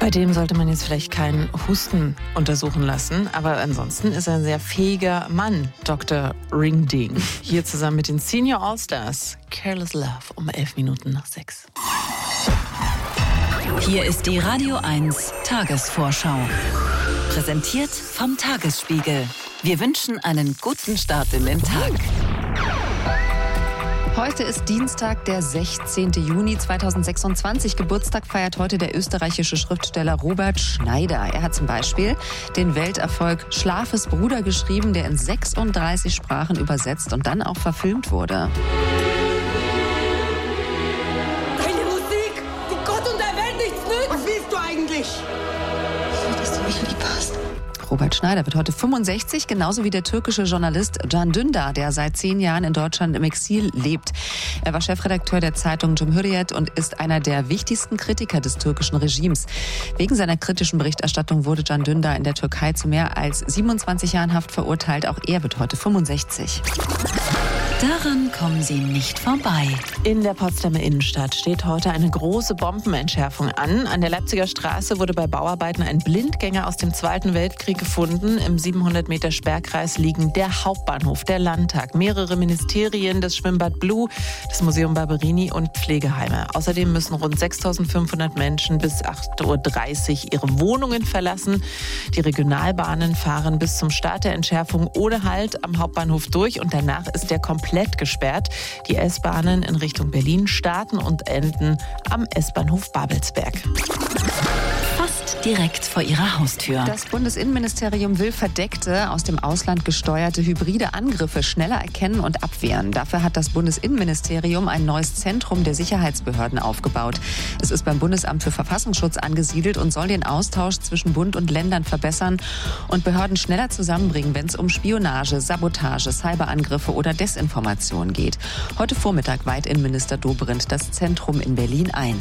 Bei dem sollte man jetzt vielleicht keinen Husten untersuchen lassen, aber ansonsten ist er ein sehr fähiger Mann, Dr. Ringding. Hier zusammen mit den Senior All-Stars. Careless Love um 6:11. Hier ist die Radio 1 Tagesvorschau. Präsentiert vom Tagesspiegel. Wir wünschen einen guten Start in den Tag. Heute ist Dienstag, der 16. Juni 2026. Geburtstag feiert heute der österreichische Schriftsteller Robert Schneider. Er hat zum Beispiel den Welterfolg Schlafes Bruder geschrieben, der in 36 Sprachen übersetzt und dann auch verfilmt wurde. Deine Musik, die Gott und der Welt nichts nützt. Was willst du eigentlich? Dass du mich lieb hast. Robert Schneider wird heute 65, genauso wie der türkische Journalist Can Dündar, der seit 10 Jahren in Deutschland im Exil lebt. Er war Chefredakteur der Zeitung Cumhuriyet und ist einer der wichtigsten Kritiker des türkischen Regimes. Wegen seiner kritischen Berichterstattung wurde Can Dündar in der Türkei zu mehr als 27 Jahren Haft verurteilt. Auch er wird heute 65. Daran kommen Sie nicht vorbei. In der Potsdamer Innenstadt steht heute eine große Bombenentschärfung an. An der Leipziger Straße wurde bei Bauarbeiten ein Blindgänger aus dem Zweiten Weltkrieg gefunden. Im 700 Meter Sperrkreis liegen der Hauptbahnhof, der Landtag, mehrere Ministerien, das Schwimmbad Blue, das Museum Barberini und Pflegeheime. Außerdem müssen rund 6.500 Menschen bis 8:30 Uhr ihre Wohnungen verlassen. Die Regionalbahnen fahren bis zum Start der Entschärfung ohne Halt am Hauptbahnhof durch und danach ist der komplett gesperrt. Die S-Bahnen in Richtung Berlin starten und enden am S-Bahnhof Babelsberg. Fast direkt vor Ihrer Haustür. Das Bundesinnenministerium will verdeckte, aus dem Ausland gesteuerte hybride Angriffe schneller erkennen und abwehren. Dafür hat das Bundesinnenministerium ein neues Zentrum der Sicherheitsbehörden aufgebaut. Es ist beim Bundesamt für Verfassungsschutz angesiedelt und soll den Austausch zwischen Bund und Ländern verbessern und Behörden schneller zusammenbringen, wenn es um Spionage, Sabotage, Cyberangriffe oder Desinformation geht. Heute Vormittag weiht Innenminister Dobrindt das Zentrum in Berlin ein.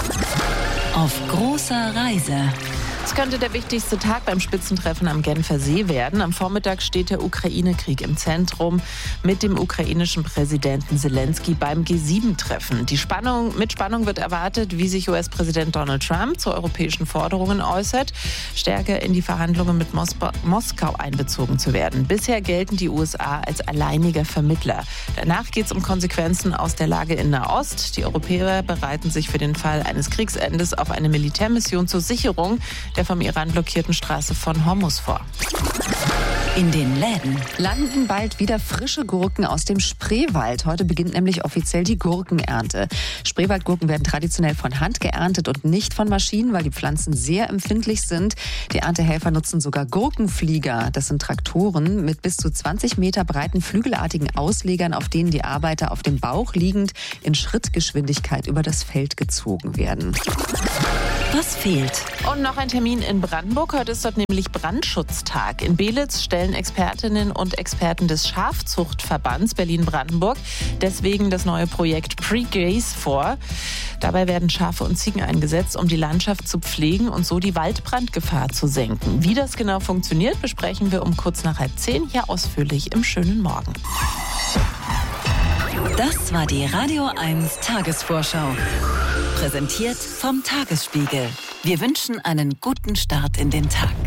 Auf großer Reise. Es könnte der wichtigste Tag beim Spitzentreffen am Genfer See werden. Am Vormittag steht der Ukraine-Krieg im Zentrum mit dem ukrainischen Präsidenten Zelensky beim G7-Treffen. Mit Spannung wird erwartet, wie sich US-Präsident Donald Trump zu europäischen Forderungen äußert, stärker in die Verhandlungen mit Moskau einbezogen zu werden. Bisher gelten die USA als alleiniger Vermittler. Danach geht es um Konsequenzen aus der Lage in Nahost. Die Europäer bereiten sich für den Fall eines Kriegsendes auf eine Militärmission zur Sicherung der vom Iran blockierten Straße von Hormuz vor. In den Läden landen bald wieder frische Gurken aus dem Spreewald. Heute beginnt nämlich offiziell die Gurkenernte. Spreewaldgurken werden traditionell von Hand geerntet und nicht von Maschinen, weil die Pflanzen sehr empfindlich sind. Die Erntehelfer nutzen sogar Gurkenflieger. Das sind Traktoren mit bis zu 20 Meter breiten flügelartigen Auslegern, auf denen die Arbeiter auf dem Bauch liegend in Schrittgeschwindigkeit über das Feld gezogen werden. Was fehlt? Und noch ein Termin in Brandenburg. Heute ist dort nämlich Brandschutztag. In Belitz stellen Expertinnen und Experten des Schafzuchtverbands Berlin-Brandenburg deswegen das neue Projekt Pre-Gaze vor. Dabei werden Schafe und Ziegen eingesetzt, um die Landschaft zu pflegen und so die Waldbrandgefahr zu senken. Wie das genau funktioniert, besprechen wir um kurz nach 9:30 hier ausführlich im schönen Morgen. Das war die Radio 1 Tagesvorschau. Präsentiert vom Tagesspiegel. Wir wünschen einen guten Start in den Tag.